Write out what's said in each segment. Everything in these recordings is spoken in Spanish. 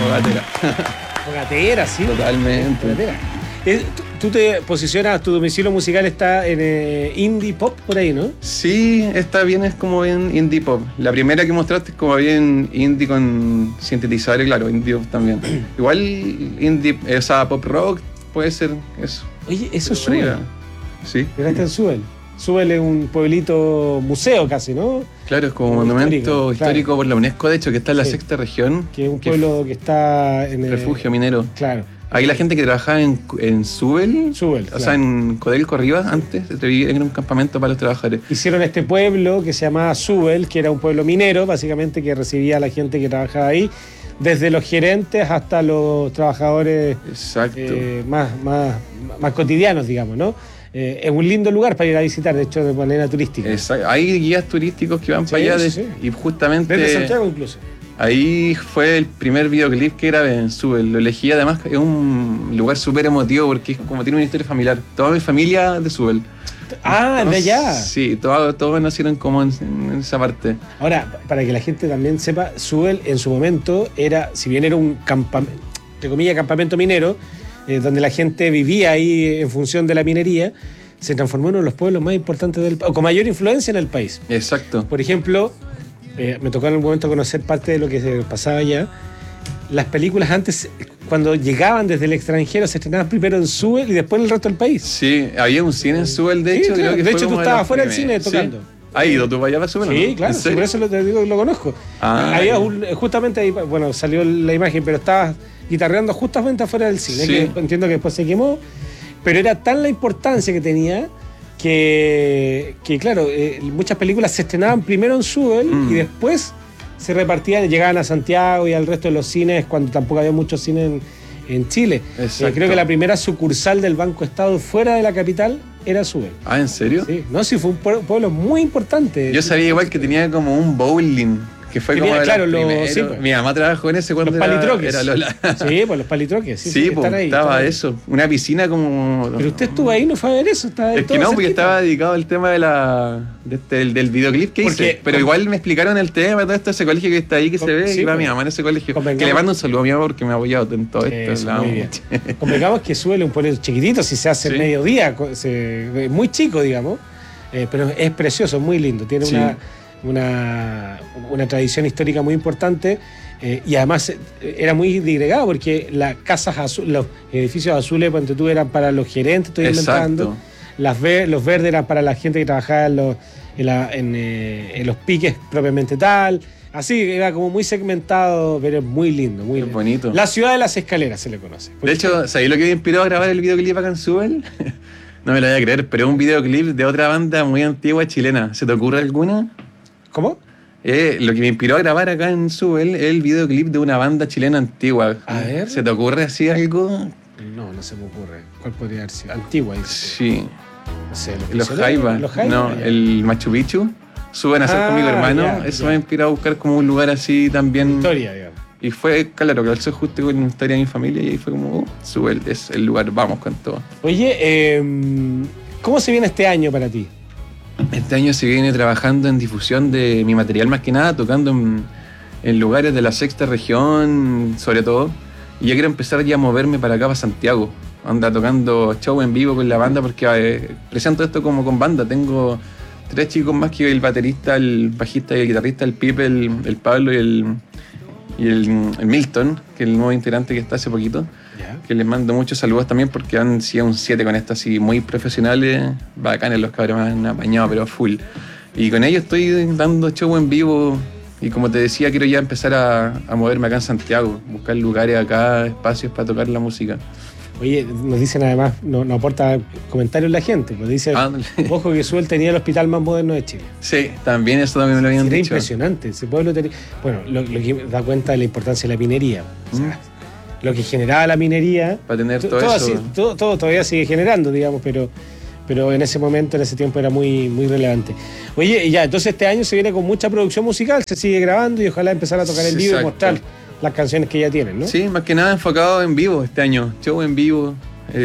Fogatera. Fogatera, sí. Totalmente. Fogatera. ¿Tú te posicionas, tu domicilio musical está en indie pop por ahí, no? Sí, esta bien es como bien indie pop. La primera que mostraste es como bien indie con sintetizadores, claro, indie pop también. Igual indie, esa pop rock puede ser eso. Oye, eso es Súbel. Sí. Llegaste en Súbel. Súbel es un pueblito museo casi, ¿no? Claro, es como monumento histórico claro. por la UNESCO, de hecho, que está en la sexta región. Que es un pueblo que está en el refugio minero. Claro. Ahí la gente que trabajaba en Súbel, claro. O sea, en Codelco arriba, antes, era un campamento para los trabajadores. Hicieron este pueblo que se llamaba Súbel, que era un pueblo minero, básicamente, que recibía a la gente que trabajaba ahí, desde los gerentes hasta los trabajadores más cotidianos, digamos, ¿no? Es un lindo lugar para ir a visitar, de hecho, de manera turística. Exacto. Hay guías turísticos que van para allá y justamente... Desde Santiago incluso. Ahí fue el primer videoclip que grabé en Súbel. Lo elegí, además, es un lugar súper emotivo porque es como tiene una historia familiar. Toda mi familia de Súbel. Ah, de allá. Sí, todos nacieron como en esa parte. Ahora, para que la gente también sepa, Súbel en su momento era, si bien era un campamento, entre comillas, campamento minero, donde la gente vivía ahí en función de la minería, se transformó en uno de los pueblos más importantes del país, o con mayor influencia en el país. Exacto. Por ejemplo, me tocó en algún momento conocer parte de lo que se pasaba allá. Las películas antes, cuando llegaban desde el extranjero, se estrenaban primero en Súbel y después en el resto del país. Sí, había un cine en Súbel, de hecho. Claro. Creo que de hecho, tú estabas fuera del cine tocando. ¿Sí? ¿Has ido tú para allá para Súbel? Sí, ¿no? Claro, sí, por eso te digo que lo conozco. Justamente ahí, bueno, salió la imagen, pero estabas guitarreando justamente afuera del cine, que entiendo que después se quemó, pero era tan la importancia que tenía que claro, muchas películas se estrenaban primero en Súbel y después se repartían, llegaban a Santiago y al resto de los cines, cuando tampoco había muchos cines en Chile. Creo que la primera sucursal del Banco Estado fuera de la capital era Súbel. Ah, ¿en serio? Sí, no, sí, fue un pueblo muy importante. Yo sabía igual que tenía como un bowling, que fue como claro, pues. Mi mamá trabajó en ese cuando los palitroques. Era Lola. Sí, pues los palitroques. Sí, pues estaba eso. Una piscina como... Pero usted estuvo ahí, no fue a ver eso. Es que no, porque estaba dedicado al tema del videoclip que hice. Pero igual me explicaron el tema, todo esto, ese colegio que está ahí, que se ve, y va mi mamá en ese colegio. Que le mando un saludo a mi mamá porque me ha apoyado en todo esto. Muy bien. Convengamos que Súbel un pueblo chiquitito, si se hace mediodía, muy chico, digamos, pero es precioso, muy lindo. Tiene una tradición histórica muy importante y además era muy digregado porque las casas azules, los edificios azules, ponte tú, eran para los gerentes, estoy inventando. Los verdes eran para la gente que trabajaba en los piques propiamente tal. Así, era como muy segmentado, pero es muy lindo, muy lindo. Bonito. La ciudad de las escaleras se le conoce. De hecho, ¿sabéis lo que me inspiró a grabar el videoclip acá en Súbel? No me lo voy a creer, pero es un videoclip de otra banda muy antigua chilena. ¿Se te ocurre alguna? ¿Cómo? Lo que me inspiró a grabar acá en Súbel es el videoclip de una banda chilena antigua. A ver. ¿Se te ocurre así algo? No se me ocurre. ¿Cuál podría haber sido? Antigua, dice. Sí. No sé, los Jaiba. No, el Machu Picchu. Suben a hacer con mi hermano. Eso me inspiró a buscar como un lugar así también. Historia, digamos. Y fue, claro, que calzó justo con una historia de mi familia y ahí fue como, Súbel es el lugar, vamos con todo. Oye, ¿cómo se viene este año para ti? Este año se viene trabajando en difusión de mi material más que nada, tocando en lugares de la sexta región, sobre todo. Y yo quiero empezar ya a moverme para acá, para Santiago. Anda tocando show en vivo con la banda porque presento esto como con banda. Tengo 3 chicos más que el baterista, el bajista y el guitarrista, el Pipe, el Pablo y el Milton, que es el nuevo integrante que está hace poquito. Que les mando muchos saludos también porque han sido un 7 con esto, así muy profesionales, bacanes los cabros, me han apañado pero full. Y con ellos estoy dando show en vivo y como te decía, quiero ya empezar a moverme acá en Santiago, buscar lugares acá, espacios para tocar la música. Oye, nos dicen además, no aporta comentarios la gente, pues dice, ojo que Súbel tenía el hospital más moderno de Chile. Sí, también eso también me lo habían dicho. Era impresionante, ese pueblo tenía... Bueno, lo que da cuenta de la importancia de la minería, o sea, lo que generaba la minería... Para tener todo eso. Así, todo todavía sigue generando, digamos, pero en ese momento, en ese tiempo era muy, muy relevante. Oye, y ya, entonces este año se viene con mucha producción musical, se sigue grabando y ojalá empezar a tocar en vivo y mostrar las canciones que ya tienen, ¿no? Sí, más que nada enfocado en vivo este año, show en vivo,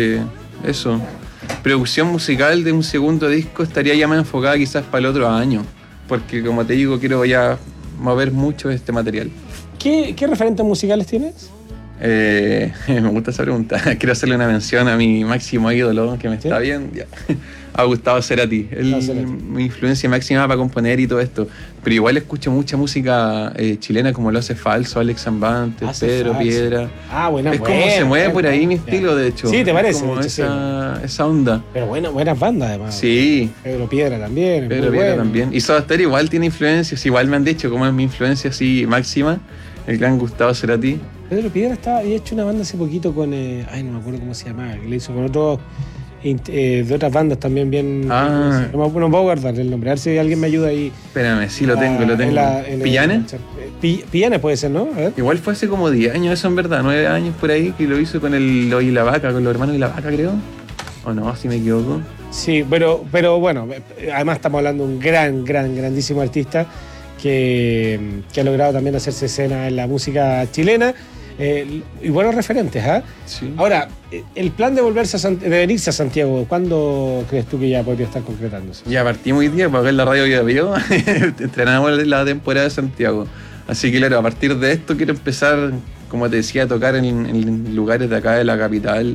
eso. Producción musical de un segundo disco estaría ya más enfocada quizás para el otro año, porque como te digo, quiero ya mover mucho este material. ¿Qué referentes musicales tienes? Me gusta esa pregunta. Quiero hacerle una mención a mi máximo ídolo que me está bien. Ya. A Gustavo Cerati. Mi influencia máxima para componer y todo esto. Pero igual escucho mucha música chilena como lo hace Falso, Alex Zambante, Pedro Piedra. Bueno. Es como se mueve por ahí mi estilo, de hecho. Sí, ¿te parece? Como esa onda. Pero buenas bandas además. Sí. Pedro Piedra también. Pedro Piedra también. Y Soda Stereo igual tiene influencias. Igual me han dicho cómo es mi influencia así máxima. El gran Gustavo Cerati. Pedro Piedra había hecho una banda hace poquito con. No me acuerdo cómo se llamaba. Que le hizo con otros. De otras bandas también bien. No puedo guardar el nombre. A ver si alguien me ayuda ahí. Espérame, sí, lo tengo. ¿Pillanes? Pillanes puede ser, ¿no? A ver. Igual fue hace como 10 años, eso en verdad. 9 años por ahí, que lo hizo con los y la Vaca, con los hermanos y la Vaca, creo. ¿O no? Si me equivoco. Sí, pero bueno, además estamos hablando de un grandísimo artista que ha logrado también hacerse escena en la música chilena. Y buenos referentes, ¿ah? Sí. Ahora, el plan de de venirse a Santiago, ¿cuándo crees tú que ya podría estar concretándose? Ya partimos hoy día para ver la radio Bio. Entrenamos la temporada de Santiago. Así que claro, a partir de esto quiero empezar, como te decía, a tocar en lugares de acá de la capital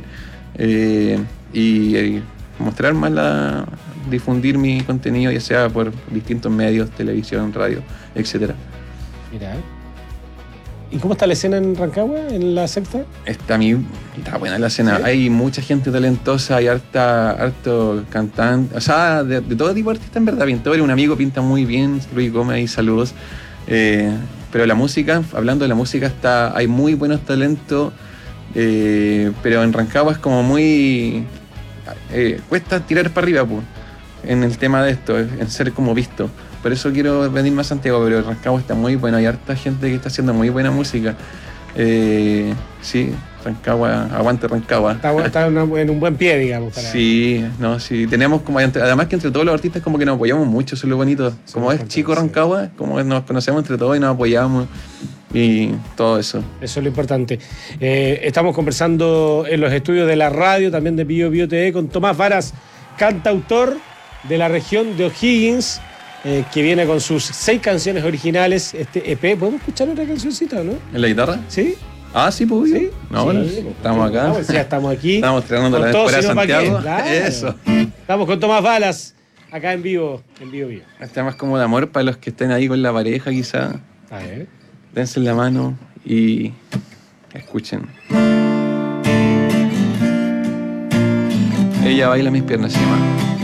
y mostrar más difundir mi contenido, ya sea por distintos medios, televisión, radio, etcétera. Mira, ¿y cómo está la escena en Rancagua, en la sexta? Está buena la escena. ¿Sí? Hay mucha gente talentosa, hay harto cantante, o sea, de todo tipo de artistas en verdad. Pintor, un amigo pinta muy bien, Luis Gómez, y saludos. Pero la música, hablando de la música, hay muy buenos talentos, pero en Rancagua es como muy... cuesta tirar para arriba, pues, en el tema de esto, en ser como visto. Por eso quiero venirme a Santiago, pero Rancagua está muy bueno, hay harta gente que está haciendo muy buena música. Sí, Rancagua, aguante Rancagua. Está en un buen pie, digamos. Sí, tenemos como, además que entre todos los artistas como que nos apoyamos mucho, eso es lo bonito. Como es chico Rancagua, como nos conocemos entre todos y nos apoyamos y todo eso. Eso es lo importante. Estamos conversando en los estudios de la radio, también de Bio TV, con Tomás Varas, cantautor de la región de O'Higgins, que viene con sus 6 canciones originales, este EP. ¿Podemos escuchar otra cancioncita, no? ¿En la guitarra? Sí. Ah, sí, pues. ¿Sí? No, bueno, estamos acá. Ya estamos aquí. Estamos estrenando la temporada de Santiago. Claro. Eso. Estamos con Tomás Varas, acá en vivo. Este más como de amor para los que estén ahí con la pareja, quizá. A ver. Dense la mano y escuchen. Ella baila mis piernas encima.